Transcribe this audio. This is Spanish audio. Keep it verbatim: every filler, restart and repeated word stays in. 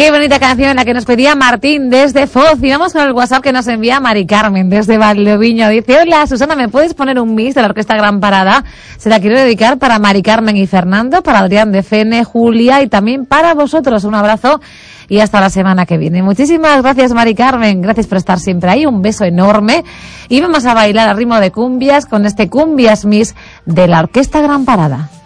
Qué bonita canción la que nos pedía Martín desde Foz. Y vamos con el WhatsApp que nos envía Mari Carmen desde Valdeviño. Dice: hola Susana, ¿me puedes poner un mix de la Orquesta Gran Parada? Se la quiero dedicar para Mari Carmen y Fernando, para Adrián de Fene, Julia y también para vosotros. Un abrazo y hasta la semana que viene. Muchísimas gracias, Mari Carmen. Gracias por estar siempre ahí. Un beso enorme. Y vamos a bailar al ritmo de cumbias con este Cumbias Mix de la Orquesta Gran Parada.